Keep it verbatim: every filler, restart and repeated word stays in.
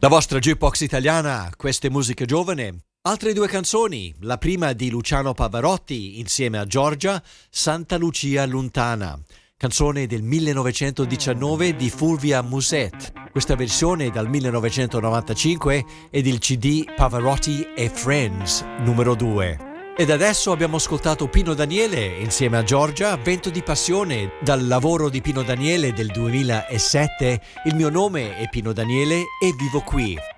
La vostra jukebox italiana, queste musiche giovane. Altre due canzoni, la prima di Luciano Pavarotti insieme a Giorgia, Santa Lucia Lontana, canzone del millenovecentodiciannove di Fulvia Muset. Questa versione è dal millenovecentonovantacinque ed il C D Pavarotti e Friends numero due. Ed adesso abbiamo ascoltato Pino Daniele insieme a Giorgia, Vento di passione, dal lavoro di Pino Daniele del duemilasette. Il mio nome è Pino Daniele e vivo qui.